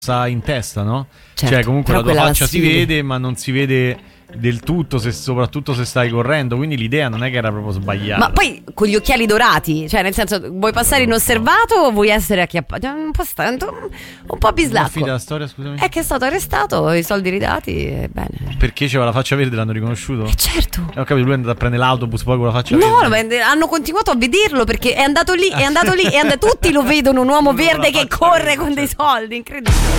in testa, no? Certo, Cioè comunque la però tua quella faccia si sfidi. vede, ma non si vede del tutto, soprattutto se stai correndo, quindi l'idea non è che era proprio sbagliata. Ma poi con gli occhiali dorati, cioè nel senso, vuoi passare inosservato o vuoi essere acchiappato? Un po' bislacco. Fida la storia, scusami. È che è stato arrestato, i soldi ridati, e bene. Perché c'aveva la faccia verde, l'hanno riconosciuto? Certo. Ho capito, lui è andato a prendere l'autobus poi con la faccia No, verde. ma hanno continuato a vederlo perché è andato lì, tutti lo vedono, un uomo verde che corre con dei soldi, incredibile.